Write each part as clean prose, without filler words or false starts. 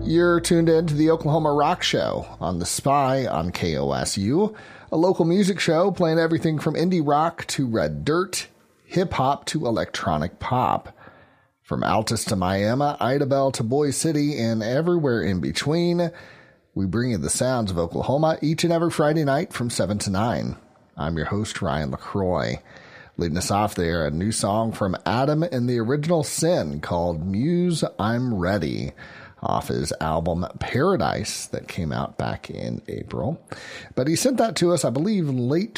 You're tuned in to the Oklahoma Rock Show on The Spy on KOSU, a local music show playing everything from indie rock to red dirt, hip-hop to electronic pop. From Altus to Miami, Idabel to Boise City, and everywhere in between, we bring you the sounds of Oklahoma each and every Friday night from 7 to 9. I'm your host, Ryan LaCroix. Leading us off there, a new song from Adam and the Original Sin called Muse, I'm Ready, off his album Paradise that came out back in April. But he sent that to us, I believe, in late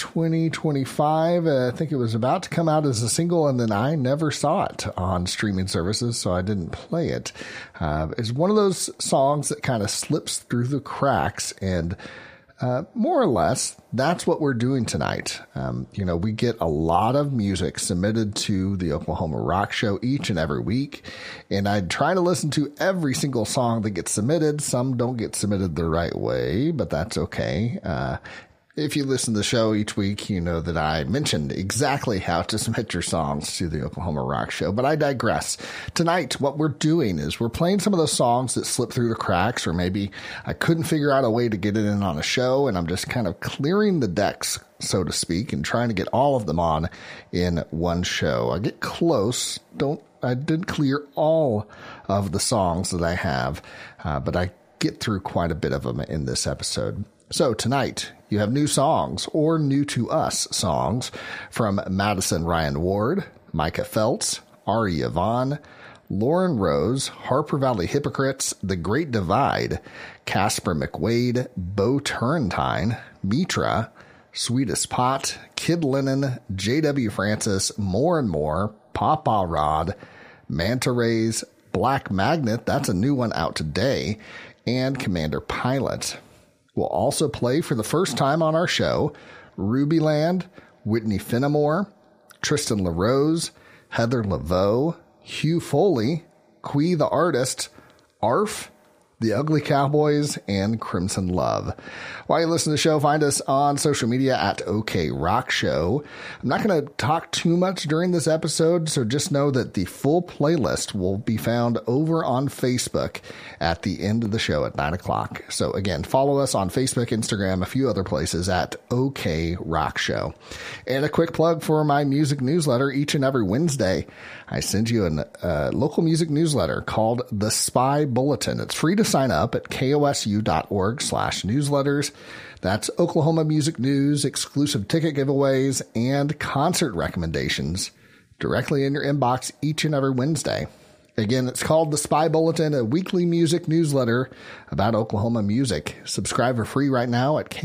2025. I think it was about to come out as a single, and then I never saw it on streaming services, so I didn't play it. It's one of those songs that kind of slips through the cracks, and more or less, that's what we're doing tonight. We get a lot of music submitted to the Oklahoma Rock Show each and every week, and I try to listen to every single song that gets submitted. Some don't get submitted the right way, but that's okay. If you listen to the show each week, you know that I mentioned exactly how to submit your songs to the Oklahoma Rock Show, but I digress. Tonight, what we're doing is we're playing some of those songs that slip through the cracks, or maybe I couldn't figure out a way to get it in on a show, and I'm just kind of clearing the decks, so to speak, and trying to get all of them on in one show. I get close. I didn't clear all of the songs that I have, but I get through quite a bit of them in this episode. So tonight, you have new songs, or new to us songs, from Madison Ryan Ward, Micah Feltz, Ari Yvonne, Lauren Rose, Harper Valley Hypocrites, The Great Divide, Casper McWade, Bo Turrentine, Mitra, Sweetest Pot, Kid Lennon, J.W. Francis, More and More, Papa Rod, Manta Rays, Black Magnet, that's a new one out today, and Commander Pilot. We'll also play for the first time on our show Rubyland, Whitney Fenimore, Tristan LaRose, Heather Laveau, Hugh Foley, Quee the Artist, ARF, The Ugly Cowboys, and Crimson Love. While you listen to the show, find us on social media at OK Rock Show. I'm not going to talk too much during this episode, so just know that the full playlist will be found over on Facebook at the end of the show at 9 o'clock. So again, follow us on Facebook, Instagram, a few other places at OK Rock Show. And a quick plug for my music newsletter. Each and every Wednesday, I send you a local music newsletter called The Spy Bulletin. It's free to sign up at kosu.org/newsletters. That's Oklahoma music news, exclusive ticket giveaways, and concert recommendations directly in your inbox each and every Wednesday. Again, it's called The Spy Bulletin, a weekly music newsletter about Oklahoma music. Subscribe for free right now at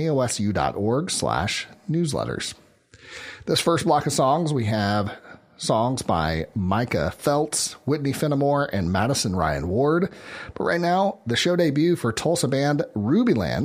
kosu.org/newsletters. This first block of songs, we have songs by Micah Feltz, Whitney Fenimore, and Madison Ryan Ward. But right now, the show debut for Tulsa band Rubyland